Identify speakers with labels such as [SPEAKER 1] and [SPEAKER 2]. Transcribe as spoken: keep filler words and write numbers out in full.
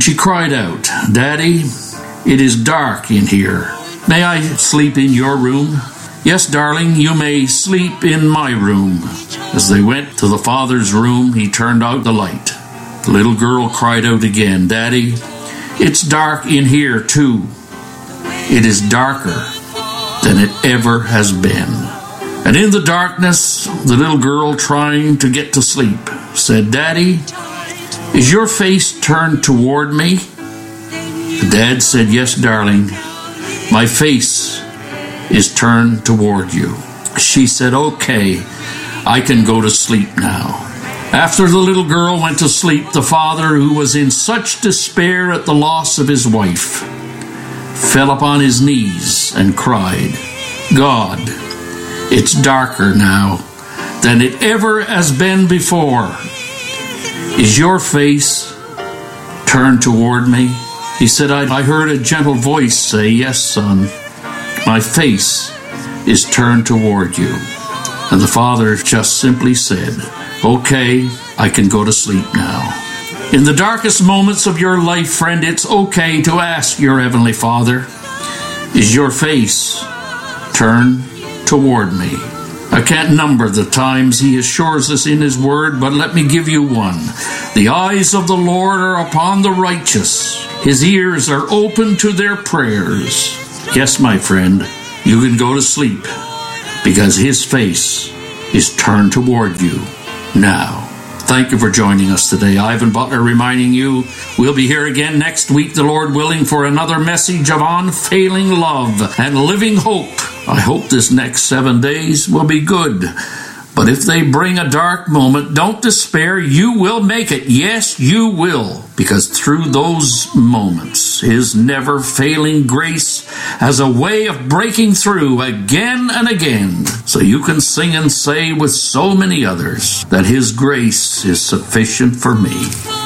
[SPEAKER 1] She cried out, "Daddy, it is dark in here. May I sleep in your room?" "Yes, darling, you may sleep in my room." As they went to the father's room, he turned out the light. The little girl cried out again, "Daddy, it's dark in here too. It is darker than it ever has been." And in the darkness, the little girl, trying to get to sleep, said, "Daddy, is your face turned toward me?" The dad said, "Yes, darling, my face is turned toward you." She said, "Okay, I can go to sleep now." After the little girl went to sleep, the father, who was in such despair at the loss of his wife, fell upon his knees and cried, "God, it's darker now than it ever has been before. Is your face turned toward me?" He said, I, I heard a gentle voice say, "Yes, son, my face is turned toward you." And the father just simply said, "Okay, I can go to sleep now." In the darkest moments of your life, friend, it's okay to ask your Heavenly Father, "Is your face turned toward me?" I can't number the times he assures us in his word, but let me give you one. The eyes of the Lord are upon the righteous. His ears are open to their prayers. Yes, my friend, you can go to sleep because his face is turned toward you now. Thank you for joining us today. Ivan Butler reminding you we'll be here again next week, the Lord willing, for another message of unfailing love and living hope. I hope this next seven days will be good. But if they bring a dark moment, don't despair. You will make it. Yes, you will. Because through those moments, his never-failing grace has a way of breaking through again and again. So you can sing and say with so many others that his grace is sufficient for me.